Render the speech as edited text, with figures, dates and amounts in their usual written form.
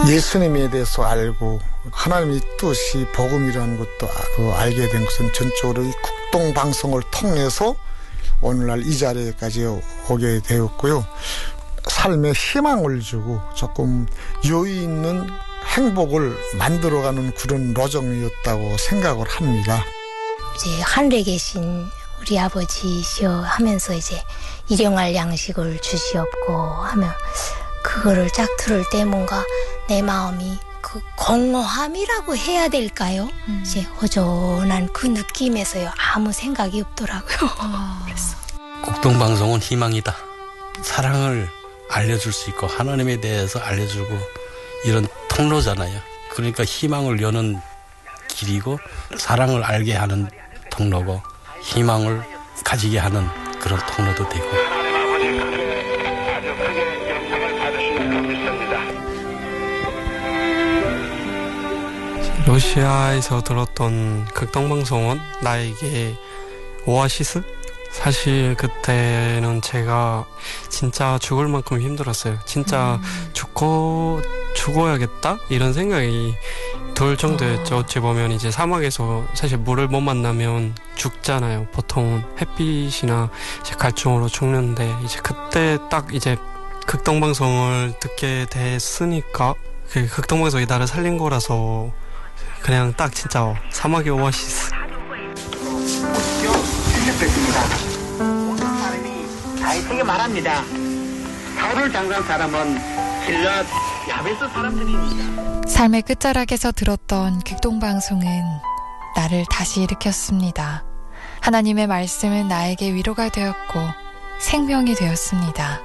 예수님에 대해서 알고 하나님의 뜻이 복음이라는 것도 알게 된 것은 전적으로 이 국동방송을 통해서 오늘날 이 자리에까지 오게 되었고요. 삶에 희망을 주고 조금 여유 있는 행복을 만들어가는 그런 로정이었다고 생각을 합니다. 이제 하늘에 계신 우리 아버지시여 하면서 이제 일용할 양식을 주시옵고 하면 그거를 쫙 들을 때 뭔가 내 마음이 그 공허함이라고 해야 될까요? 이제 허전한 그 느낌에서요 아무 생각이 없더라고요. 그래서 국동방송은 희망이다. 사랑을 알려줄 수 있고 하나님에 대해서 알려주고 이런 통로잖아요. 그러니까 희망을 여는 길이고 사랑을 알게 하는 통로고 희망을 가지게 하는 그런 통로도 되고. 러시아에서 들었던 극동방송은 나에게 오아시스? 사실 그때는 제가 진짜 죽을 만큼 힘들었어요. 진짜 죽어야겠다? 이런 생각이 들 정도였죠. 어찌 보면 이제 사막에서 사실 물을 못 만나면 죽잖아요. 보통 햇빛이나 이제 갈증으로 죽는데 이제 그때 딱 이제 극동방송을 듣게 됐으니까 그 극동방송이 나를 살린 거라서 그냥 딱 진짜 사막의 오아시스. 시작됐습니다. 모든 사람이 다윗에게 말합니다. 사울을 장사한 사람은 길랏 야베스 사람들입니다. 삶의 끝자락에서 들었던 극동방송은 나를 다시 일으켰습니다. 하나님의 말씀은 나에게 위로가 되었고 생명이 되었습니다.